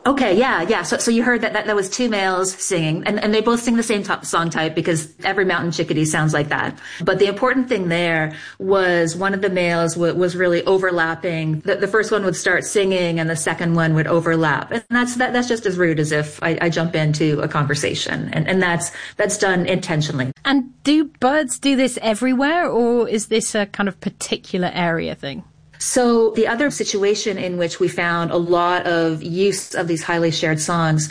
Okay, yeah. So you heard that was two males singing, and they both sing the same song type because every mountain chickadee sounds like that. But the important thing there was one of the males was really overlapping. The first one would start singing, and the second one would overlap, and that's just as rude as if I jump into a conversation, and that's done intentionally. And do birds do this everywhere, or is this a kind of particular area thing? So the other situation in which we found a lot of use of these highly shared songs